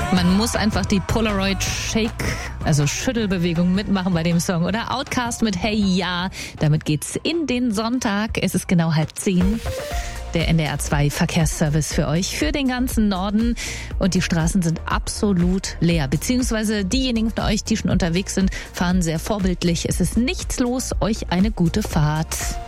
Man muss einfach die Polaroid Shake, also Schüttelbewegung mitmachen bei dem Song. Oder Outkast mit Hey Ja. Damit geht's in den Sonntag. Es ist genau 9:30. Der NDR 2 Verkehrsservice für euch, für den ganzen Norden. Und die Straßen sind absolut leer. Beziehungsweise diejenigen von euch, die schon unterwegs sind, fahren sehr vorbildlich. Es ist nichts los. Euch eine gute Fahrt.